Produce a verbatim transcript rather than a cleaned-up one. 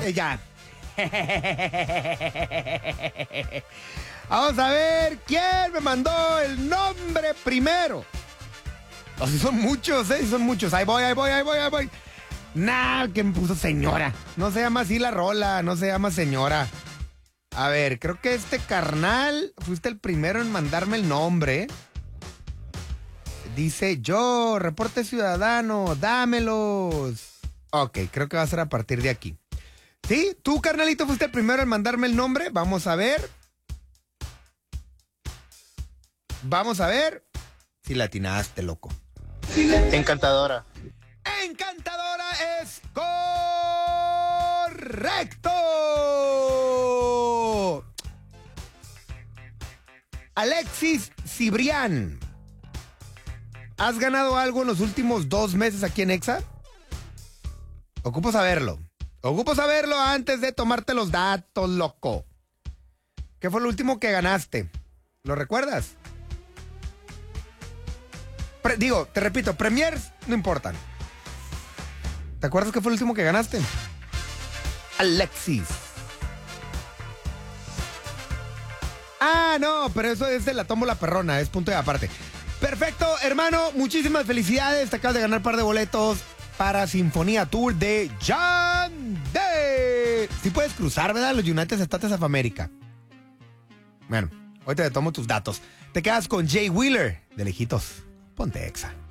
Eh, ya. Vamos a ver quién me mandó el nombre primero. O si son muchos, ¿eh? Son muchos. Ahí voy, ahí voy, ahí voy, ahí voy. Nah, que me puso señora. No se llama así la rola, no se llama señora. A ver, creo que este carnal, fuiste el primero en mandarme el nombre. Dice yo, reporte ciudadano, dámelos. Ok, creo que va a ser a partir de aquí. ¿Sí? ¿Tú, carnalito, fuiste el primero en mandarme el nombre? Vamos a ver. Vamos a ver si la atinaste, loco. Encantadora. Encantadora es correcto. Alexis Cibrián. ¿Has ganado algo en los últimos dos meses aquí en Exa? Ocupo saberlo. Ocupo saberlo antes de tomarte los datos, loco. ¿Qué fue lo último que ganaste? ¿Lo recuerdas? Pre- digo, te repito, premiers no importan. ¿Te acuerdas qué fue el último que ganaste? Alexis. Ah, no, pero eso es de la tómbola perrona, es punto de aparte. Perfecto, hermano, muchísimas felicidades. Te acabas de ganar un par de boletos para Sinfonía Tour de Yandé. Sí puedes cruzar, ¿verdad? Los United States of America. Bueno, ahorita te tomo tus datos. Te quedas con Jay Wheeler, de lejitos. Ponte Exa.